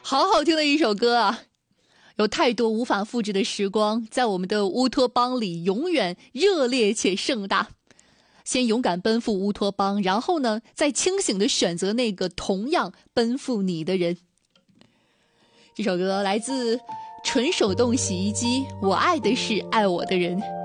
好好听的一首歌啊！有太多无法复制的时光，在我们的乌托邦里永远热烈且盛大。先勇敢奔赴乌托邦，然后呢，再清醒地选择那个同样奔赴你的人。这首歌来自纯手动洗衣机，我爱的是爱我的人。